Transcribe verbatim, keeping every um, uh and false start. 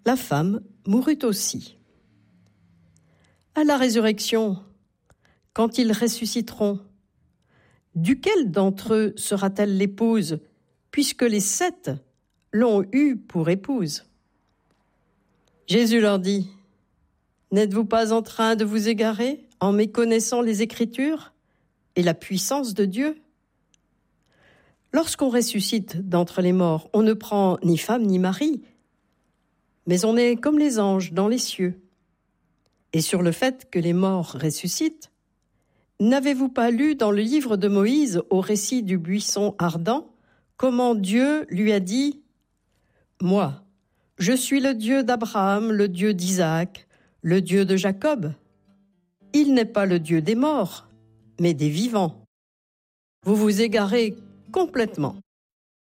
La femme mourut aussi. À la résurrection, quand ils ressusciteront, duquel d'entre eux sera-t-elle l'épouse, puisque les sept l'ont eue pour épouse? Jésus leur dit, « N'êtes-vous pas en train de vous égarer en méconnaissant les Écritures et la puissance de Dieu? Lorsqu'on ressuscite d'entre les morts, on ne prend ni femme ni mari, mais on est comme les anges dans les cieux. Et sur le fait que les morts ressuscitent, n'avez-vous pas lu dans le livre de Moïse, au récit du buisson ardent, comment Dieu lui a dit « Moi, je suis le Dieu d'Abraham, le Dieu d'Isaac, le Dieu de Jacob. Il n'est pas le Dieu des morts, mais des vivants. » Vous vous égarez complètement.